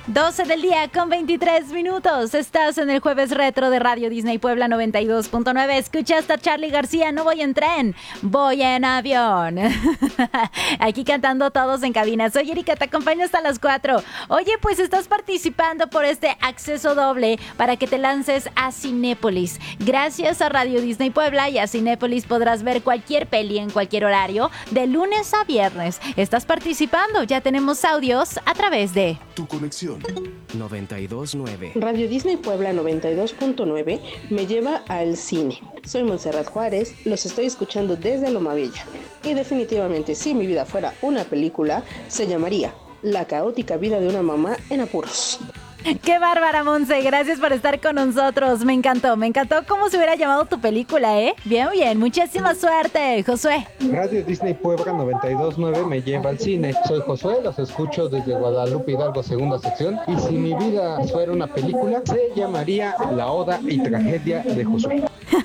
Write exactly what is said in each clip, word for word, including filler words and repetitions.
doce del día con veintitrés minutos. Estás en el Jueves Retro de Radio Disney Puebla noventa y dos punto nueve. Escuchaste a Charly García, no voy en tren, voy en avión. Aquí cantando todos en cabina. Soy Erika, te acompaño hasta las cuatro. Oye, pues estás participando por este acceso doble para que te lances a Cinépolis. Gracias a Radio Disney Puebla y a Cinépolis podrás ver cualquier peli en cualquier horario, de lunes a viernes. Estás participando, ya tenemos audios a través de Tu conexión noventa y dos punto nueve. Radio Disney Puebla noventa y dos punto nueve me lleva al cine. Soy Montserrat Juárez, los estoy escuchando desde Loma Bella. Y definitivamente, si mi vida fuera una película, se llamaría La caótica vida de una mamá en apuros. ¡Qué bárbara, Monse! Gracias por estar con nosotros. Me encantó, me encantó cómo se hubiera llamado tu película, ¿eh? Bien, bien. Muchísima suerte, Josué. Radio Disney Puebla noventa y dos punto nueve me lleva al cine. Soy Josué, los escucho desde Guadalupe Hidalgo, segunda sección. Y si mi vida fuera una película, se llamaría La Oda y Tragedia de Josué.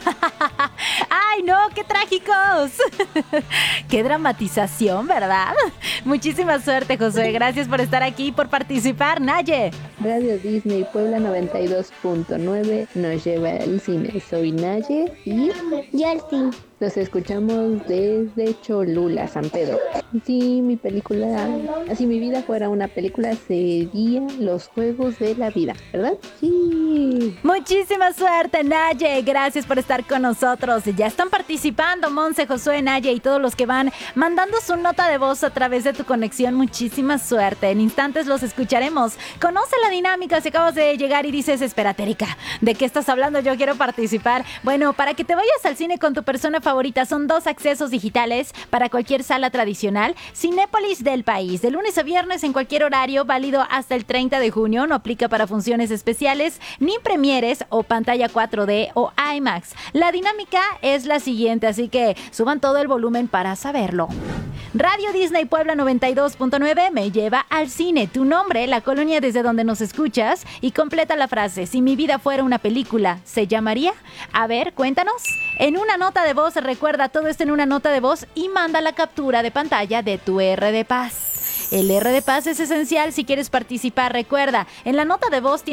¡Ay, no! ¡Qué trágicos! ¡Qué dramatización!, ¿verdad? Muchísima suerte, Josué. Gracias por estar aquí y por participar, Naye. Radio Disney Puebla noventa y dos punto nueve nos lleva al cine. Soy Naye y Yalti. Los escuchamos desde Cholula, San Pedro. Si mi película, si mi vida fuera una película, sería Los Juegos de la Vida, ¿verdad? Sí. Muchísima suerte, Naye. Gracias por estar con nosotros. Ya están participando Monse, Josué, Naye y todos los que van mandando su nota de voz a través de tu conexión. Muchísima suerte. En instantes los escucharemos. Conoce la dinámica si acabas de llegar y dices, espérate, Erika, ¿de qué estás hablando? Yo quiero participar. Bueno, para que te vayas al cine con tu persona favorita, son dos accesos digitales para cualquier sala tradicional. Cinépolis del país, de lunes a viernes en cualquier horario, válido hasta el treinta de junio. No aplica para funciones especiales, ni premieres o pantalla cuatro D o IMAX. La dinámica es la siguiente, así que suban todo el volumen para saberlo. Radio Disney Puebla noventa y dos punto nueve me lleva al cine. Tu nombre, la colonia desde donde nos escuchas y completa la frase. Si mi vida fuera una película, ¿se llamaría? A ver, cuéntanos. En una nota de voz, recuerda todo esto en una nota de voz y manda la captura de pantalla de tu R de Paz. El R de Paz es esencial si quieres participar. Recuerda, en la nota de voz